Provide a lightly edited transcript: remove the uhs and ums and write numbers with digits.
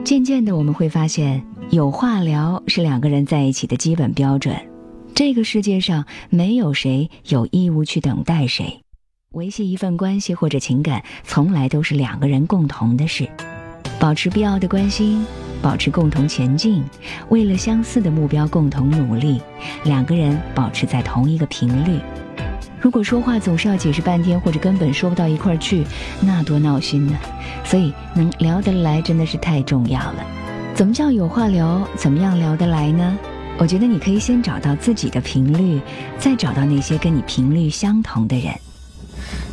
渐渐的我们会发现，有话聊是两个人在一起的基本标准。这个世界上没有谁有义务去等待谁，维系一份关系或者情感从来都是两个人共同的事。保持必要的关心，保持共同前进，为了相似的目标共同努力，两个人保持在同一个频率。如果说话总是要解释半天，或者根本说不到一块儿去，那多闹心呢。所以能聊得来真的是太重要了。怎么叫有话聊？怎么样聊得来呢？我觉得你可以先找到自己的频率，再找到那些跟你频率相同的人。